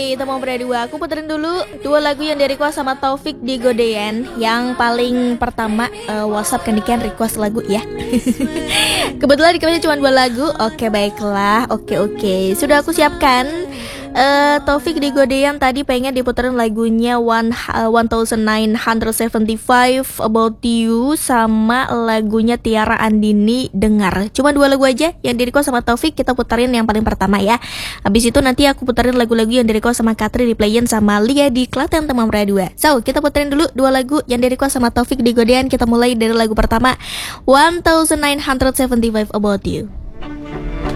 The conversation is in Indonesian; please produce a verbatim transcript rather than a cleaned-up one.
nih teman berdua, aku puterin dulu dua lagu yang di request sama Taufik di Godean. Yang paling pertama uh, WhatsApp Candy request lagu ya. Kebetulan requestnya cuma dua lagu. Oke baiklah, oke oke sudah aku siapkan. Uh, Taufik di Godean tadi pengen diputerin lagunya one, uh, nineteen seventy-five About You sama lagunya Tiara Andini Dengar. Cuma dua lagu aja yang di request sama Taufik, kita puterin yang paling pertama ya. Habis itu nanti aku puterin lagu-lagu yang di request sama Katri di playin sama Lia di Klaten teman dua. So kita puterin dulu dua lagu yang di request sama Taufik di Godean. Kita mulai dari lagu pertama nineteen seventy-five About You.